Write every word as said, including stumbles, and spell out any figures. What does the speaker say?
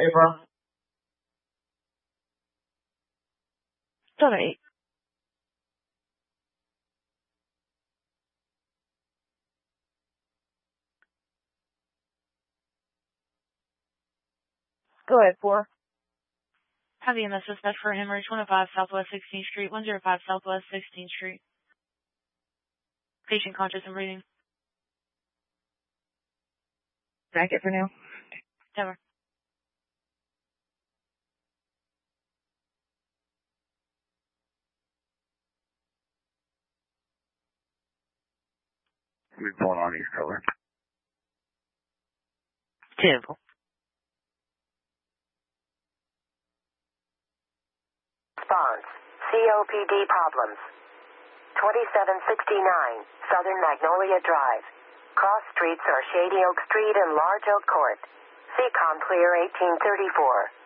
April. Seven eight. Go ahead, four. Have E M S dispatch for hemorrhage one oh five Southwest sixteenth Street, one oh five Southwest sixteenth Street. Patient conscious and breathing. Back it for now. Never. We're pulling on East Cover. Terrible. Response. C O P D problems. twenty-seven sixty-nine Southern Magnolia Drive. Cross streets are Shady Oak Street and Large Oak Court. C COM clear eighteen thirty-four.